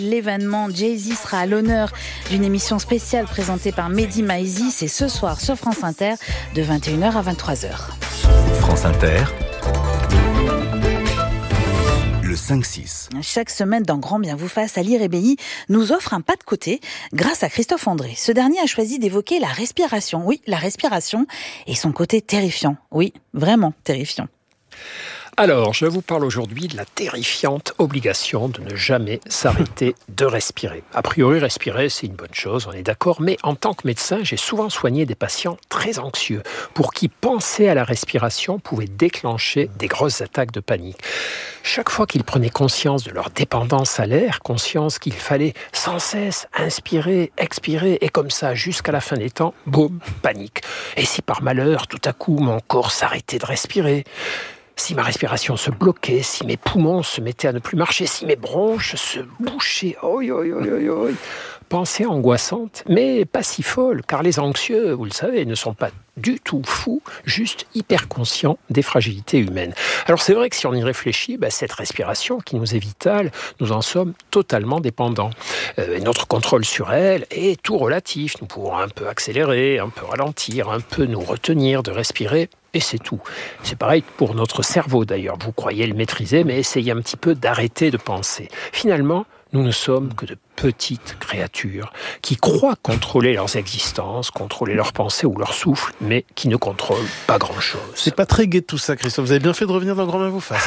L'événement Jay-Z sera à l'honneur d'une émission spéciale présentée par Mehdi Maizi. C'est ce soir sur France Inter de 21h à 23h. France Inter, le 5-6. Chaque semaine dans Grand Bien vous fasse, Ali Rebéi nous offre un pas de côté grâce à Christophe André. Ce dernier a choisi d'évoquer la respiration. Oui, la respiration et son côté terrifiant. Oui, vraiment terrifiant. Alors, je vous parle aujourd'hui de la terrifiante obligation de ne jamais s'arrêter de respirer. A priori, respirer, c'est une bonne chose, on est d'accord, mais en tant que médecin, j'ai souvent soigné des patients très anxieux, pour qui penser à la respiration pouvait déclencher des grosses attaques de panique. Chaque fois qu'ils prenaient conscience de leur dépendance à l'air, conscience qu'il fallait sans cesse inspirer, expirer, et comme ça, jusqu'à la fin des temps, boum, panique. Et si par malheur, tout à coup, mon corps s'arrêtait de respirer ? Si ma respiration se bloquait, si mes poumons se mettaient à ne plus marcher, si mes bronches se bouchaient, Pensée angoissante, mais pas si folle, car les anxieux, vous le savez, ne sont pas du tout fous, juste hyper conscients des fragilités humaines. Alors c'est vrai que si on y réfléchit, cette respiration qui nous est vitale, nous en sommes totalement dépendants. Et notre contrôle sur elle est tout relatif. Nous pouvons un peu accélérer, un peu ralentir, un peu nous retenir de respirer. Et c'est tout. C'est pareil pour notre cerveau d'ailleurs. Vous croyez le maîtriser, mais essayez un petit peu d'arrêter de penser. Finalement, nous ne sommes que de petites créatures qui croient contrôler leurs existences, contrôler leurs pensées ou leur souffle, mais qui ne contrôlent pas grand-chose. C'est pas très gai tout ça, Christophe. Vous avez bien fait de revenir dans Grand Bien vous fasse.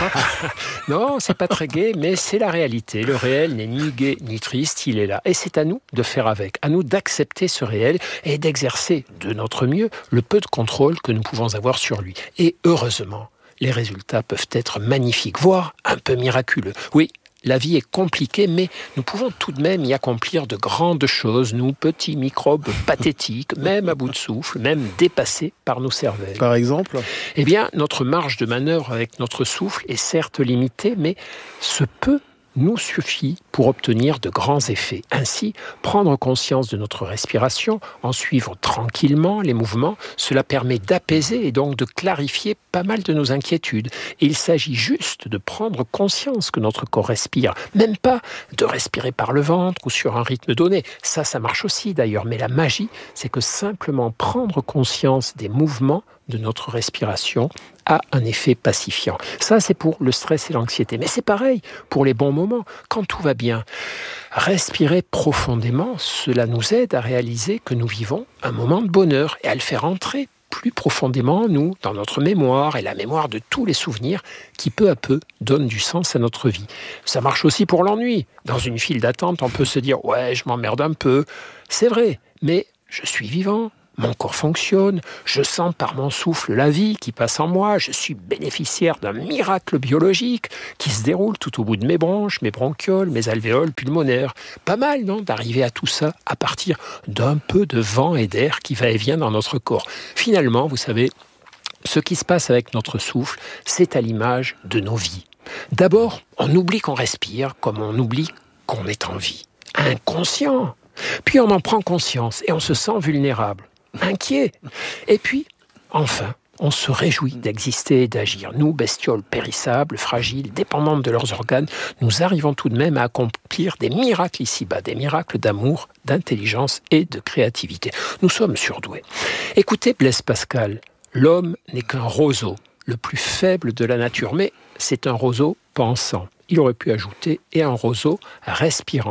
Non, c'est pas très gai, mais c'est la réalité. Le réel n'est ni gai ni triste, il est là. Et c'est à nous de faire avec, à nous d'accepter ce réel et d'exercer de notre mieux le peu de contrôle que nous pouvons avoir sur lui. Et heureusement, les résultats peuvent être magnifiques, voire un peu miraculeux. Oui, la vie est compliquée, mais nous pouvons tout de même y accomplir de grandes choses, nous, petits microbes pathétiques, même à bout de souffle, même dépassés par nos cervelles. Par exemple ? Eh bien, notre marge de manœuvre avec notre souffle est certes limitée, mais ce peu nous suffit pour obtenir de grands effets. Ainsi, prendre conscience de notre respiration, en suivre tranquillement les mouvements, cela permet d'apaiser et donc de clarifier pas mal de nos inquiétudes. Et il s'agit juste de prendre conscience que notre corps respire, même pas de respirer par le ventre ou sur un rythme donné. Ça marche aussi d'ailleurs, mais la magie, c'est que simplement prendre conscience des mouvements de notre respiration a un effet pacifiant. Ça, c'est pour le stress et l'anxiété. Mais c'est pareil pour les bons moments, quand tout va bien. Respirer profondément, cela nous aide à réaliser que nous vivons un moment de bonheur et à le faire entrer plus profondément en nous, dans notre mémoire et la mémoire de tous les souvenirs qui, peu à peu, donnent du sens à notre vie. Ça marche aussi pour l'ennui. Dans une file d'attente, on peut se dire « ouais, je m'emmerde un peu ». C'est vrai, mais je suis vivant. Mon corps fonctionne, je sens par mon souffle la vie qui passe en moi, je suis bénéficiaire d'un miracle biologique qui se déroule tout au bout de mes bronches, mes bronchioles, mes alvéoles pulmonaires. Pas mal, non, d'arriver à tout ça à partir d'un peu de vent et d'air qui va et vient dans notre corps. Finalement, vous savez, ce qui se passe avec notre souffle, c'est à l'image de nos vies. D'abord, on oublie qu'on respire comme on oublie qu'on est en vie. Inconscient. Puis on en prend conscience et on se sent vulnérable. Inquiet. Et puis, enfin, on se réjouit d'exister et d'agir. Nous, bestioles périssables, fragiles, dépendantes de leurs organes, nous arrivons tout de même à accomplir des miracles ici-bas, des miracles d'amour, d'intelligence et de créativité. Nous sommes surdoués. Écoutez Blaise Pascal, l'homme n'est qu'un roseau, le plus faible de la nature, mais c'est un roseau pensant. Il aurait pu ajouter « et un roseau respirant ».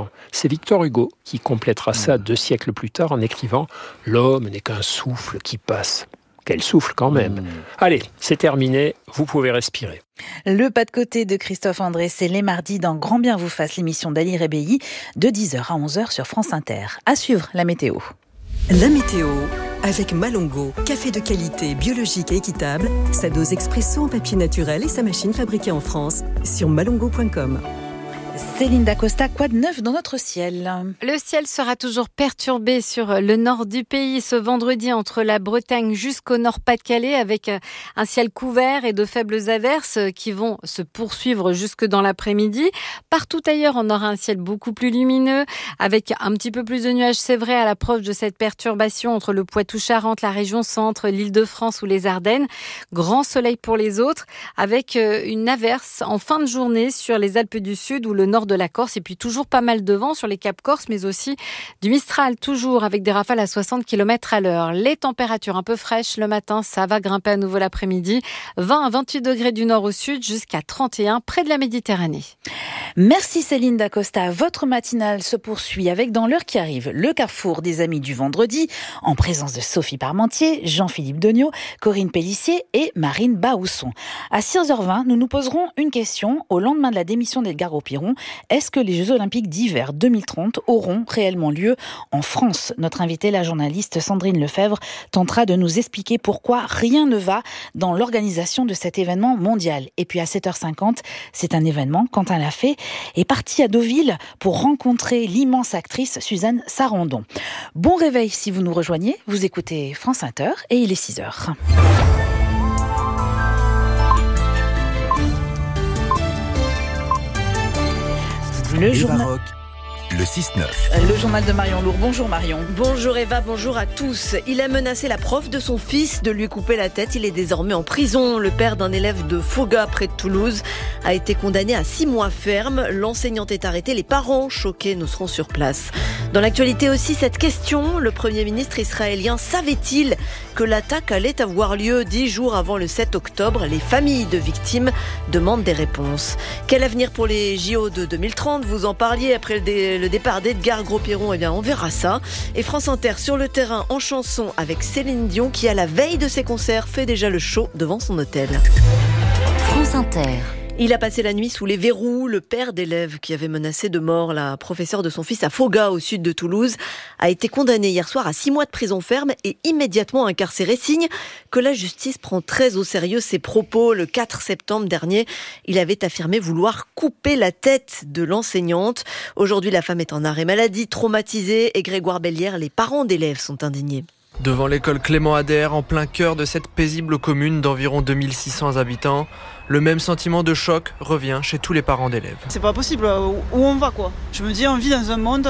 C'est Victor Hugo qui complétera ça 2 siècles plus tard en écrivant « L'homme n'est qu'un souffle qui passe ». Quel souffle quand même. Allez, c'est terminé, vous pouvez respirer. Le pas de côté de Christophe André, c'est les mardis dans Grand Bien vous fasse, l'émission d'Ali Rebéi de 10h à 11h sur France Inter. À suivre la météo. La météo avec Malongo, café de qualité, biologique et équitable, sa dose expresso en papier naturel et sa machine fabriquée en France sur malongo.com. Céline Dacosta, quoi de neuf dans notre ciel ? Le ciel sera toujours perturbé sur le nord du pays ce vendredi entre la Bretagne jusqu'au Nord-Pas-de-Calais avec un ciel couvert et de faibles averses qui vont se poursuivre jusque dans l'après-midi. Partout ailleurs, on aura un ciel beaucoup plus lumineux avec un petit peu plus de nuages, c'est vrai, à l'approche de cette perturbation entre le Poitou-Charentes, la région centre, l'Île-de-France ou les Ardennes. Grand soleil pour les autres avec une averse en fin de journée sur les Alpes du Sud où le le nord de la Corse. Et puis toujours pas mal de vent sur les caps corse, mais aussi du Mistral, toujours avec des rafales à 60 km à l'heure. Les températures un peu fraîches le matin, ça va grimper à nouveau l'après-midi. 20 à 28 degrés du nord au sud, jusqu'à 31 près de la Méditerranée. Merci Céline Dacosta. Votre matinale se poursuit avec, dans l'heure qui arrive, le carrefour des amis du vendredi, en présence de Sophie Parmentier, Jean-Philippe Degnaud, Corinne Pélissier et Marine Baousson. À 6h20, nous nous poserons une question au lendemain de la démission d'Edgar Ropiron. Est-ce que les Jeux Olympiques d'hiver 2030 auront réellement lieu en France ? Notre invitée, la journaliste Sandrine Lefebvre, tentera de nous expliquer pourquoi rien ne va dans l'organisation de cet événement mondial. Et puis à 7h50, c'est un événement. Quentin Lafay est parti à Deauville pour rencontrer l'immense actrice Suzanne Sarandon. Bon réveil si vous nous rejoignez. Vous écoutez France Inter et il est 6h. Le journal... Le 6-9. Le journal de Marion Lourd. Bonjour Marion. Bonjour Eva, bonjour à tous. Il a menacé la prof de son fils de lui couper la tête. Il est désormais en prison. Le père d'un élève de Foga, près de Toulouse, a été condamné à 6 mois ferme. L'enseignante est arrêtée. Les parents, choqués, nous serons sur place. Dans l'actualité aussi, cette question. Le Premier ministre israélien savait-il que l'attaque allait avoir lieu 10 jours avant le 7 octobre ? Les familles de victimes demandent des réponses. Quel avenir pour les JO de 2030 ? Vous en parliez après le départ d'Edgar Ropiron. Eh bien, on verra ça. Et France Inter sur le terrain en chanson avec Céline Dion qui, à la veille de ses concerts, fait déjà le show devant son hôtel. France Inter. Il a passé la nuit sous les verrous. Le père d'élève qui avait menacé de mort la professeure de son fils à Foga, au sud de Toulouse, a été condamné hier soir à 6 mois de prison ferme et immédiatement incarcéré. Signe que la justice prend très au sérieux ses propos. Le 4 septembre dernier, il avait affirmé vouloir couper la tête de l'enseignante. Aujourd'hui, la femme est en arrêt maladie, traumatisée, et Grégoire Bellière, les parents d'élèves sont indignés. Devant l'école Clément Adair, en plein cœur de cette paisible commune d'environ 2600 habitants, le même sentiment de choc revient chez tous les parents d'élèves. C'est pas possible, où on va quoi. Je me dis, on vit dans un monde,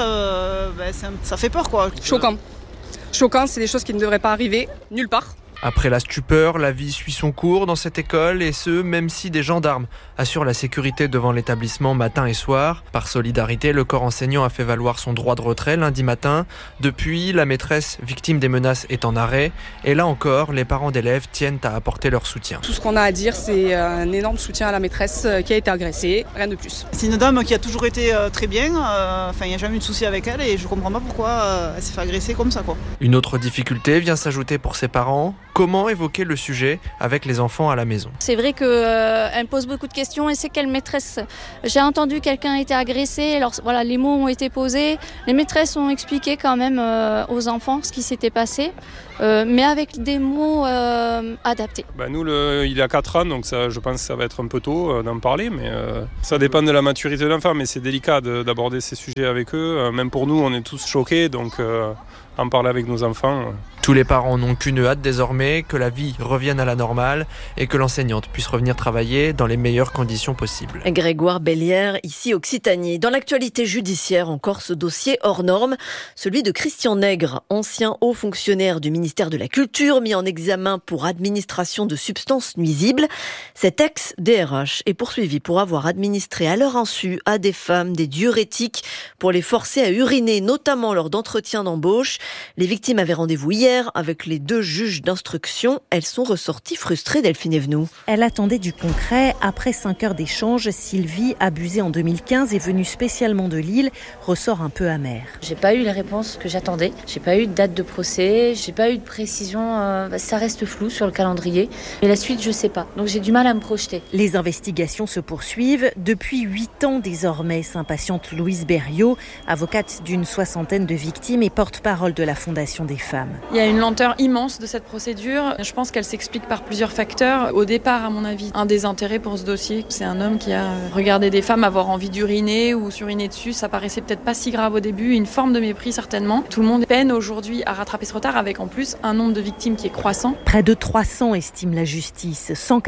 ça fait peur quoi. Choquant. Choquant, c'est des choses qui ne devraient pas arriver nulle part. Après la stupeur, la vie suit son cours dans cette école, et ce, même si des gendarmes assurent la sécurité devant l'établissement matin et soir. Par solidarité, le corps enseignant a fait valoir son droit de retrait lundi matin. Depuis, la maîtresse, victime des menaces, est en arrêt. Et là encore, les parents d'élèves tiennent à apporter leur soutien. Tout ce qu'on a à dire, c'est un énorme soutien à la maîtresse qui a été agressée, rien de plus. C'est une dame qui a toujours été très bien, il n'y a jamais eu de souci avec elle et je comprends pas pourquoi elle s'est fait agresser comme ça quoi. Une autre difficulté vient s'ajouter pour ses parents. Comment évoquer le sujet avec les enfants à la maison ? C'est vrai qu'elle pose beaucoup de questions et c'est quelle maîtresse. J'ai entendu quelqu'un a été agressé, alors voilà, les mots ont été posés. Les maîtresses ont expliqué quand même aux enfants ce qui s'était passé, mais avec des mots adaptés. Nous, il a 4 ans, donc ça, je pense que ça va être un peu tôt d'en parler, mais ça dépend de la maturité de l'enfant, mais c'est délicat d'aborder ces sujets avec eux. Même pour nous, on est tous choqués, donc en parler avec nos enfants. Tous les parents n'ont qu'une hâte désormais, que la vie revienne à la normale et que l'enseignante puisse revenir travailler dans les meilleures conditions possibles. Grégoire Bellière, ici Occitanie. Dans l'actualité judiciaire, encore ce dossier hors norme, celui de Christian Nègre, ancien haut fonctionnaire du ministère de la Culture, mis en examen pour administration de substances nuisibles. Cet ex-DRH est poursuivi pour avoir administré à leur insu à des femmes des diurétiques pour les forcer à uriner, notamment lors d'entretiens d'embauche. Les victimes avaient rendez-vous hier avec les 2 juges d'instruction. Elles sont ressorties frustrées, Delphine Evenou. Elle attendait du concret. Après 5 heures d'échange, Sylvie, abusée en 2015 et venue spécialement de Lille, ressort un peu amère. J'ai pas eu les réponses que j'attendais. J'ai pas eu de date de procès. J'ai pas eu de précision. Ça reste flou sur le calendrier. Mais la suite, je sais pas. Donc j'ai du mal à me projeter. Les investigations se poursuivent. Depuis 8 ans désormais, s'impatiente Louise Berriot, avocate d'une 60aine de victimes et porte-parole de la Fondation des femmes. Il y a une lenteur immense de cette procédure. Je pense qu'elle s'explique par plusieurs facteurs. Au départ, à mon avis, un des intérêts pour ce dossier, c'est un homme qui a regardé des femmes avoir envie d'uriner ou s'uriner dessus. Ça paraissait peut-être pas si grave au début, une forme de mépris certainement. Tout le monde peine aujourd'hui à rattraper ce retard avec en plus un nombre de victimes qui est croissant. Près de 300 estime la justice.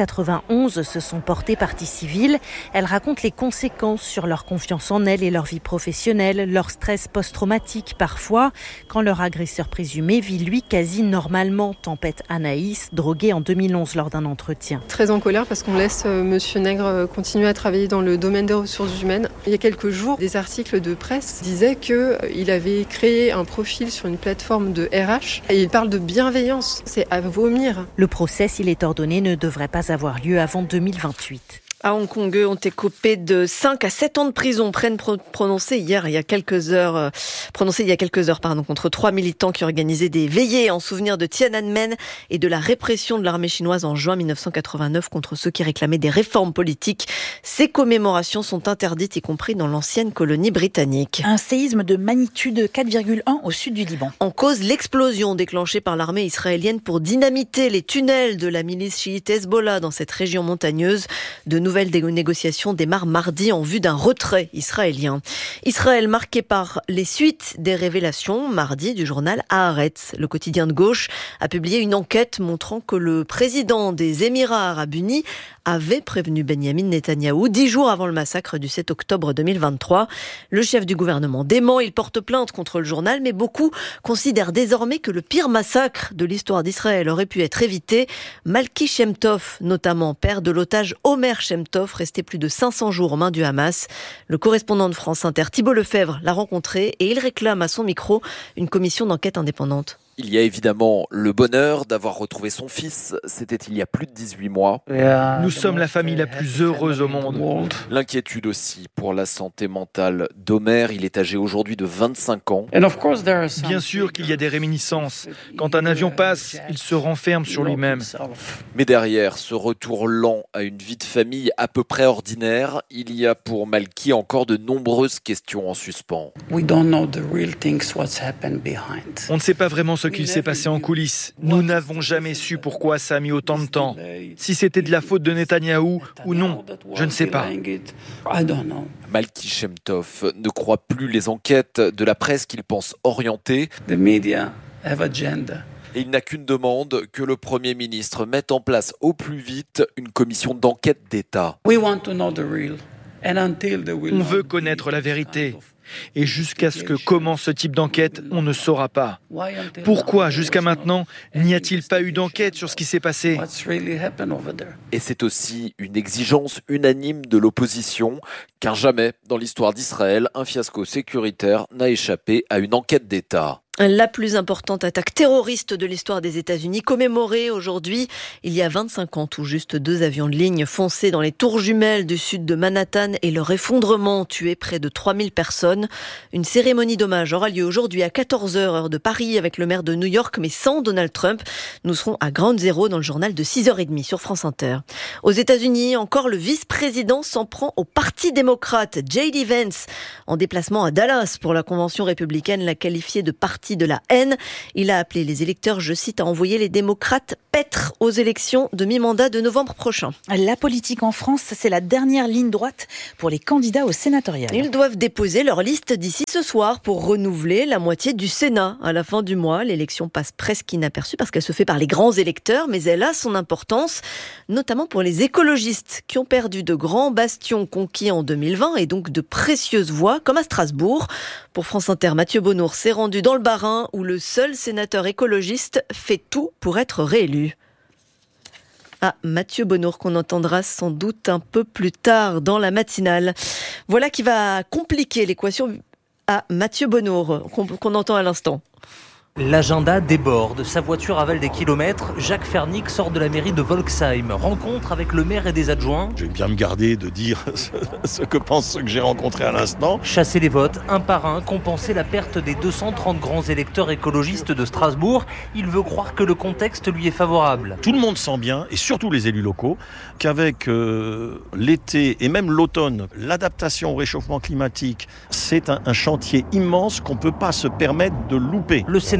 191 se sont portées partie civile. Elles racontent les conséquences sur leur confiance en elles et leur vie professionnelle, leur stress post-traumatique parfois, quand leur Leur agresseur présumé vit lui quasi normalement, tempête Anaïs, drogué en 2011 lors d'un entretien. Très en colère parce qu'on laisse Monsieur Nègre continuer à travailler dans le domaine des ressources humaines. Il y a quelques jours, des articles de presse disaient qu'il avait créé un profil sur une plateforme de RH et il parle de bienveillance. C'est à vomir. Le procès, s'il est ordonné, ne devrait pas avoir lieu avant 2028. À Hong Kong, ont écopé de 5 à 7 ans de prison, prononcés il y a quelques heures, contre 3 militants qui organisaient des veillées en souvenir de Tiananmen et de la répression de l'armée chinoise en juin 1989 contre ceux qui réclamaient des réformes politiques. Ces commémorations sont interdites, y compris dans l'ancienne colonie britannique. Un séisme de magnitude 4,1 au sud du Liban. En cause, l'explosion déclenchée par l'armée israélienne pour dynamiter les tunnels de la milice chiite Hezbollah dans cette région montagneuse. De nouvelles négociations démarrent mardi en vue d'un retrait israélien. Israël marqué par les suites des révélations mardi du journal Haaretz. Le quotidien de gauche a publié une enquête montrant que le président des Émirats arabes unis avait prévenu Benyamin Netanyahou 10 jours avant le massacre du 7 octobre 2023. Le chef du gouvernement dément, il porte plainte contre le journal, mais beaucoup considèrent désormais que le pire massacre de l'histoire d'Israël aurait pu être évité. Malki Shem Tov, notamment père de l'otage Omer Shem Tov, resté plus de 500 jours aux mains du Hamas. Le correspondant de France Inter, Thibault Lefebvre, l'a rencontré et il réclame à son micro une commission d'enquête indépendante. Il y a évidemment le bonheur d'avoir retrouvé son fils. C'était il y a plus de 18 mois. Nous sommes la famille la plus heureuse au monde. L'inquiétude aussi pour la santé mentale d'Omer. Il est âgé aujourd'hui de 25 ans. Bien sûr qu'il y a des réminiscences. Quand un avion passe, il se renferme sur lui-même. Mais derrière ce retour lent à une vie de famille à peu près ordinaire, il y a pour Malki encore de nombreuses questions en suspens. On ne sait pas vraiment ce qu'il s'est passé en coulisses. Nous n'avons jamais su pourquoi ça a mis autant de temps. Si c'était de la faute de Netanyahou ou non, je ne sais pas. Malki Shem Tov ne croit plus les enquêtes de la presse qu'il pense orientées. Et il n'a qu'une demande, que le Premier ministre mette en place au plus vite une commission d'enquête d'État. On veut connaître la vérité. Et jusqu'à ce que commence ce type d'enquête, on ne saura pas. Pourquoi, jusqu'à maintenant, n'y a-t-il pas eu d'enquête sur ce qui s'est passé ? Et c'est aussi une exigence unanime de l'opposition, car jamais, dans l'histoire d'Israël, un fiasco sécuritaire n'a échappé à une enquête d'État. La plus importante attaque terroriste de l'histoire des États-Unis, commémorée aujourd'hui, il y a 25 ans, tout juste 2 avions de ligne foncés dans les tours jumelles du sud de Manhattan et leur effondrement tué près de 3000 personnes. Une cérémonie d'hommage aura lieu aujourd'hui à 14h heure de Paris avec le maire de New York, mais sans Donald Trump. Nous serons à Ground Zero dans le journal de 6h30 sur France Inter. Aux États-Unis, encore le vice-président s'en prend au Parti démocrate. J.D. Vance, en déplacement à Dallas pour la convention républicaine, l'a qualifié de parti de la haine. Il a appelé les électeurs, je cite, à envoyer les démocrates paître aux élections de mi-mandat de novembre prochain. La politique en France, c'est la dernière ligne droite pour les candidats au sénatorial. Ils doivent déposer leur liste d'ici ce soir pour renouveler la moitié du Sénat. À la fin du mois, l'élection passe presque inaperçue parce qu'elle se fait par les grands électeurs, mais elle a son importance, notamment pour les écologistes qui ont perdu de grands bastions conquis en 2020 et donc de précieuses voix, comme à Strasbourg. Pour France Inter, Mathieu Bonnour s'est rendu dans le Bas-Rhin où le seul sénateur écologiste fait tout pour être réélu. Mathieu Bonnour qu'on entendra sans doute un peu plus tard dans la matinale. Voilà qui va compliquer l'équation à Mathieu Bonnour qu'on entend à l'instant. L'agenda déborde, sa voiture avale des kilomètres. Jacques Fernic sort de la mairie de Volksheim, rencontre avec le maire et des adjoints. Je vais bien me garder de dire ce que pensent ceux que j'ai rencontrés à l'instant. Chasser les votes, un par un, compenser la perte des 230 grands électeurs écologistes de Strasbourg. Il veut croire que le contexte lui est favorable. Tout le monde sent bien, et surtout les élus locaux, qu'avec l'été et même l'automne, l'adaptation au réchauffement climatique, c'est un chantier immense qu'on ne peut pas se permettre de louper. Le sénateur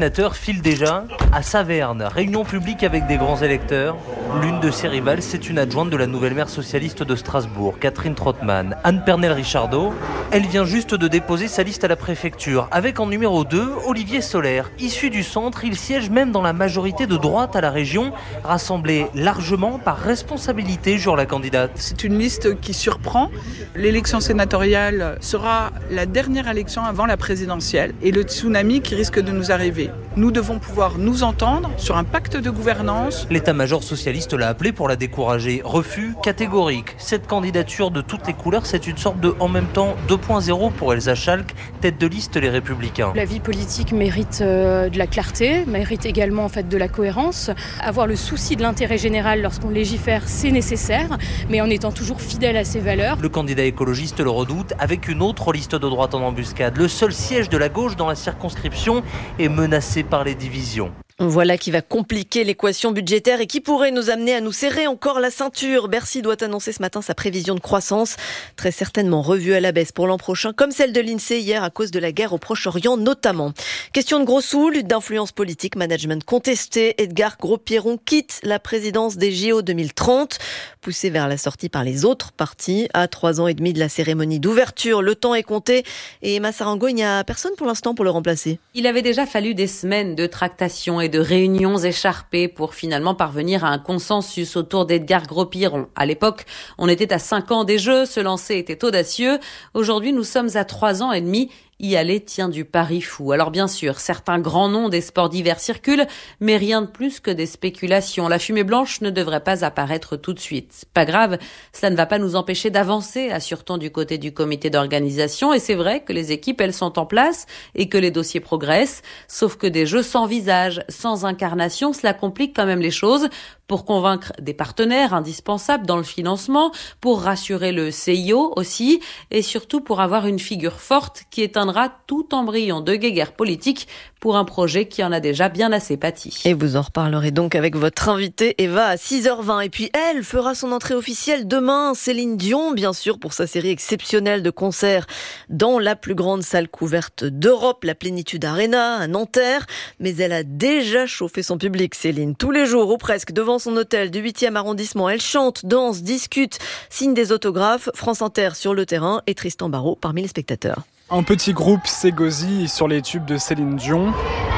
sénateur file déjà à Saverne. Réunion publique avec des grands électeurs. L'une de ses rivales, c'est une adjointe de la nouvelle maire socialiste de Strasbourg, Catherine Trottmann. Anne Pernel-Richardot, elle vient juste de déposer sa liste à la préfecture. Avec en numéro 2, Olivier Solaire. Issu du centre, il siège même dans la majorité de droite à la région, rassemblée largement par responsabilité, jure la candidate. C'est une liste qui surprend. L'élection sénatoriale sera la dernière élection avant la présidentielle et le tsunami qui risque de nous arriver. Nous devons pouvoir nous entendre sur un pacte de gouvernance. L'état-major socialiste l'a appelé pour la décourager. Refus catégorique. Cette candidature de toutes les couleurs, c'est une sorte de en même temps 2.0 pour Elsa Schalk, tête de liste Les Républicains. La vie politique mérite de la clarté, mérite également en fait de la cohérence. Avoir le souci de l'intérêt général lorsqu'on légifère, c'est nécessaire, mais en étant toujours fidèle à ses valeurs. Le candidat écologiste le redoute avec une autre liste de droite en embuscade. Le seul siège de la gauche dans la circonscription est menacé par les divisions. Voilà qui va compliquer l'équation budgétaire et qui pourrait nous amener à nous serrer encore la ceinture. Bercy doit annoncer ce matin sa prévision de croissance, très certainement revue à la baisse pour l'an prochain, comme celle de l'INSEE hier à cause de la guerre au Proche-Orient notamment. Question de gros sous, lutte d'influence politique, management contesté. Edgar Gros-Pierron quitte la présidence des JO 2030, poussé vers la sortie par les autres partis. À 3 ans et demi de la cérémonie d'ouverture, le temps est compté. Et Emma Sarango, il n'y a personne pour l'instant pour le remplacer. Il avait déjà fallu des semaines de tractations et de réunions écharpées pour finalement parvenir à un consensus autour d'Edgar Gros-Pierron. À l'époque, on était à 5 ans des Jeux, se lancer était audacieux. Aujourd'hui, nous sommes à 3 ans et demi. Y aller tient du pari fou. Alors bien sûr, certains grands noms des sports d'hiver circulent, mais rien de plus que des spéculations. La fumée blanche ne devrait pas apparaître tout de suite. Pas grave, cela ne va pas nous empêcher d'avancer, assure-t-on du côté du comité d'organisation. Et c'est vrai que les équipes, elles sont en place et que les dossiers progressent. Sauf que des jeux sans visage, sans incarnation, cela complique quand même les choses. Pour convaincre des partenaires indispensables dans le financement, pour rassurer le CIO aussi, et surtout pour avoir une figure forte qui éteindra tout embryon de guéguerre politique pour un projet qui en a déjà bien assez pâti. Et vous en reparlerez donc avec votre invitée Eva à 6h20. Et puis elle fera son entrée officielle demain, Céline Dion, bien sûr, pour sa série exceptionnelle de concerts dans la plus grande salle couverte d'Europe, la Plénitude Arena à Nanterre. Mais elle a déjà chauffé son public, Céline. Tous les jours ou presque devant son hôtel du 8e arrondissement, elle chante, danse, discute, signe des autographes. France Inter sur le terrain et Tristan Barraud parmi les spectateurs. Un petit groupe s'égosille sur les tubes de Céline Dion.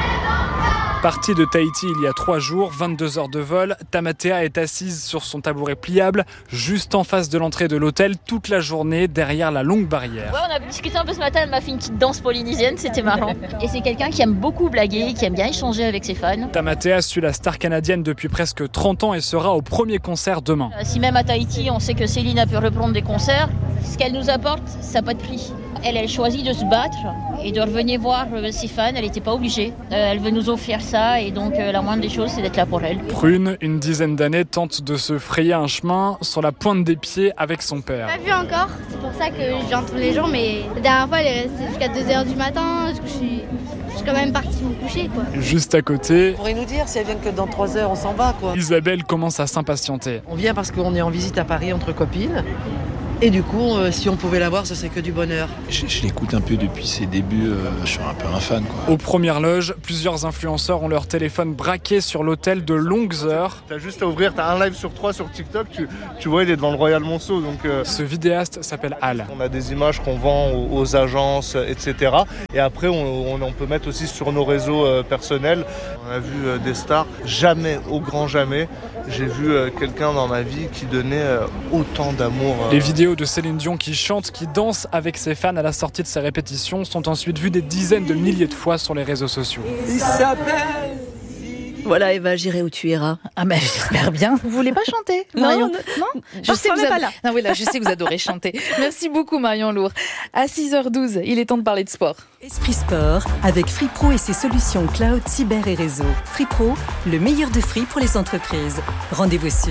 Partie de Tahiti il y a 3 jours, 22 heures de vol, Tamatea est assise sur son tabouret pliable, juste en face de l'entrée de l'hôtel, toute la journée, derrière la longue barrière. Ouais, on a discuté un peu ce matin, elle m'a fait une petite danse polynésienne, c'était marrant. Et c'est quelqu'un qui aime beaucoup blaguer, qui aime bien échanger avec ses fans. Tamatea suit la star canadienne depuis presque 30 ans et sera au premier concert demain. Si même à Tahiti, on sait que Céline a pu reprendre des concerts, ce qu'elle nous apporte, ça n'a pas de prix. Elle choisit de se battre et de revenir voir ses fans, elle n'était pas obligée. Elle veut nous offrir ça et donc la moindre des choses, c'est d'être là pour elle. Prune, une dizaine d'années, tente de se frayer un chemin sur la pointe des pieds avec son père. Pas vu encore, c'est pour ça que j'entends les gens, mais la dernière fois, elle est restée jusqu'à 2h du matin, je suis quand même partie me coucher, quoi. Juste à côté, On pourrait nous dire si elle vient que dans 3 heures, on s'en va, quoi. Isabelle commence à s'impatienter. On vient parce qu'on est en visite à Paris entre copines. Et du coup, si on pouvait la voir, ce serait que du bonheur. Je l'écoute un peu depuis ses débuts, je suis un peu un fan, quoi. Aux premières loges, plusieurs influenceurs ont leur téléphone braqué sur l'hôtel de longues heures. T'as juste à ouvrir, t'as un live sur 3 sur TikTok, tu vois, il est devant le Royal Monceau. Donc, Ce vidéaste s'appelle Al. On a des images qu'on vend aux agences, etc. Et après, on peut mettre aussi sur nos réseaux personnels. On a vu des stars, jamais, au grand jamais, j'ai vu quelqu'un dans ma vie qui donnait autant d'amour. Les vidéos de Céline Dion qui chante, qui danse avec ses fans à la sortie de ses répétitions sont ensuite vues des dizaines de milliers de fois sur les réseaux sociaux. Il s'appelle... Voilà Eva, j'irai où tu iras. Ah ben j'espère bien. Vous voulez pas chanter, Marion? Non, je sais que vous pas là. Non, oui, là, je sais que vous adorez chanter. Merci beaucoup Marion Lourd. À 6h12, il est temps de parler de sport. Esprit Sport avec Free Pro et ses solutions cloud, cyber et réseau. Free Pro, le meilleur de Free pour les entreprises. Rendez-vous sur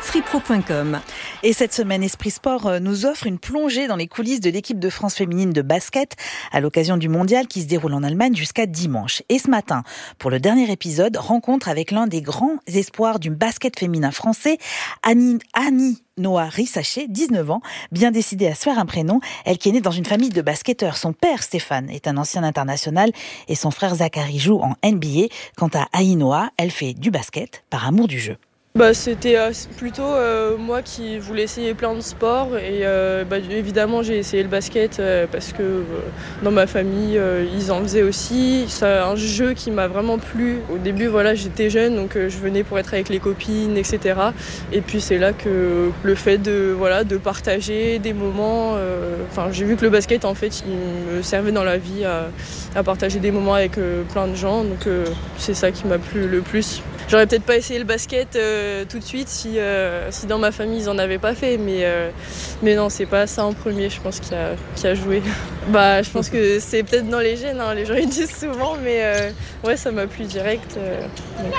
freepro.com. Et cette semaine, Esprit Sport nous offre une plongée dans les coulisses de l'équipe de France féminine de basket à l'occasion du mondial qui se déroule en Allemagne jusqu'à dimanche. Et ce matin, pour le dernier épisode, rencontre avec l'un des grands espoirs du basket féminin français, Aïnoa Risaché, 19 ans, bien décidée à se faire un prénom. Elle qui est née dans une famille de basketteurs. Son père, Stéphane, est un ancien international et son frère Zachary joue en NBA. Quant à Aïnoa, elle fait du basket par amour du jeu. C'était plutôt moi qui voulais essayer plein de sports et évidemment j'ai essayé le basket parce que dans ma famille ils en faisaient aussi. C'est un jeu qui m'a vraiment plu. Au début j'étais jeune donc je venais pour être avec les copines etc. Et puis c'est là que le fait de partager des moments, j'ai vu que le basket en fait il me servait dans la vie à partager des moments avec plein de gens donc c'est ça qui m'a plu le plus. J'aurais peut-être pas essayé le basket tout de suite si dans ma famille ils en avaient pas fait, mais non, c'est pas ça en premier, je pense qui a joué. Je pense que c'est peut-être dans les gènes, les gens ils disent souvent, mais ça m'a plu direct. Donc,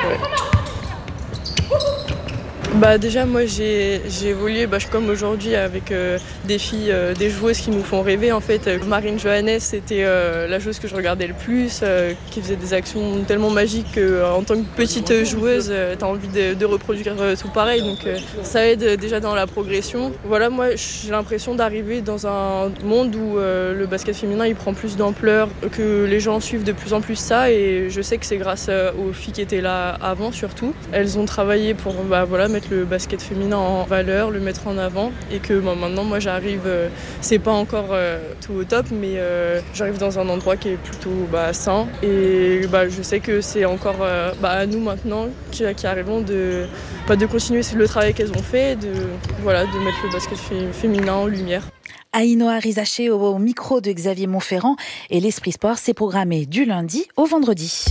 ouais. Déjà moi j'ai évolué comme aujourd'hui avec des filles, des joueuses qui nous font rêver en fait. Marine Johannes c'était la joueuse que je regardais le plus, qui faisait des actions tellement magiques qu'en tant que petite joueuse t'as envie de reproduire tout pareil, donc ça aide déjà dans la progression. Moi j'ai l'impression d'arriver dans un monde où le basket féminin il prend plus d'ampleur, que les gens suivent de plus en plus ça, et je sais que c'est grâce aux filles qui étaient là avant surtout. Elles ont travaillé pour mettre le basket féminin en valeur, le mettre en avant, et que maintenant moi j'arrive, c'est pas encore tout au top, mais j'arrive dans un endroit qui est plutôt sain, et je sais que c'est encore à nous maintenant qui arrivons de continuer le travail qu'elles ont fait, de mettre le basket féminin en lumière. Aïnoa Risaché au micro de Xavier Montferrand, et l'Esprit Sport s'est programmé du lundi au vendredi.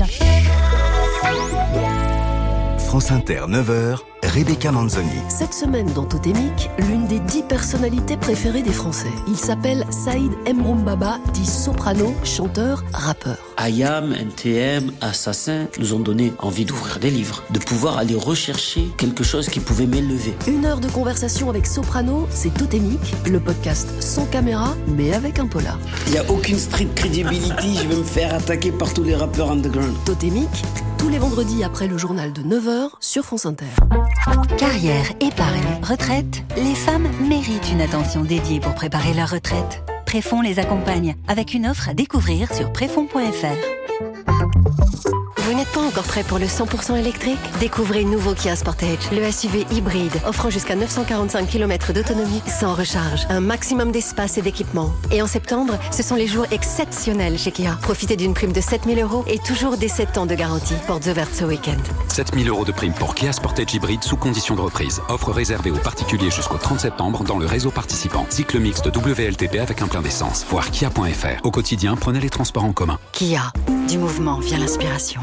France Inter, 9h, Rebecca Manzoni. Cette semaine dans Totémique, l'une des 10 personnalités préférées des Français. Il s'appelle Saïd Mroumbaba, dit soprano, chanteur, rappeur. Ayam, NTM, Assassin nous ont donné envie d'ouvrir des livres, de pouvoir aller rechercher quelque chose qui pouvait m'élever. 1 heure de conversation avec Soprano, c'est Totémique, le podcast sans caméra, mais avec un polar. Il n'y a aucune street credibility, je vais me faire attaquer par tous les rappeurs underground. Totémique, tous les vendredis après le journal de 9h sur France Inter. Carrière, épargne, retraite, les femmes méritent une attention dédiée pour préparer leur retraite. Préfonds les accompagne avec une offre à découvrir sur préfonds.fr. Vous n'êtes pas encore prêt pour le 100% électrique ? Découvrez le nouveau Kia Sportage, le SUV hybride offrant jusqu'à 945 km d'autonomie sans recharge, un maximum d'espace et d'équipement. Et en septembre, ce sont les jours exceptionnels chez Kia. Profitez d'une prime de 7 000 € et toujours des 7 ans de garantie. Portes ouvertes ce week-end. 7 000 € de prime pour Kia Sportage hybride sous condition de reprise. Offre réservée aux particuliers jusqu'au 30 septembre dans le réseau participant. Cycle mixte WLTP avec un plein d'essence. Voir kia.fr. Au quotidien, prenez les transports en commun. Kia, du mouvement vient l'inspiration.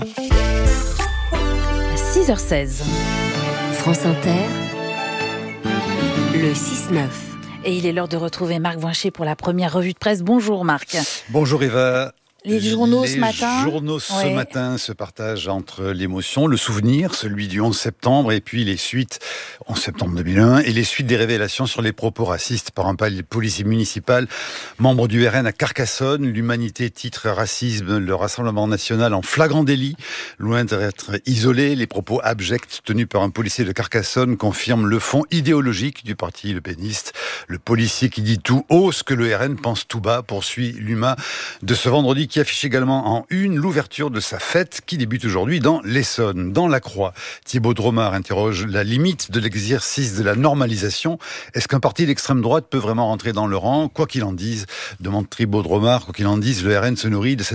6h16. France Inter, le 6-9. Et il est l'heure de retrouver Marc Voinchet pour la première revue de presse. Bonjour Marc. Bonjour Eva. Les journaux ce matin. Les journaux ce matin se partagent entre l'émotion, le souvenir, celui du 11 septembre, et puis les suites, 11 septembre 2001, et les suites des révélations sur les propos racistes par un policier municipal, membre du RN à Carcassonne. L'Humanité titre racisme, le Rassemblement national en flagrant délit. Loin d'être isolé, les propos abjects tenus par un policier de Carcassonne confirment le fond idéologique du parti Le Peniste. Le policier qui dit tout haut ce que le RN pense tout bas, poursuit l'UMA de ce vendredi, qui affiche également en une l'ouverture de sa fête qui débute aujourd'hui dans l'Essonne. Dans la Croix, Thibaut Dromard interroge la limite de l'exercice de la normalisation. Est-ce qu'un parti d'extrême droite peut vraiment rentrer dans le rang ? Quoi qu'il en dise, demande Thibaut Dromard, quoi qu'il en dise, le RN se nourrit de cette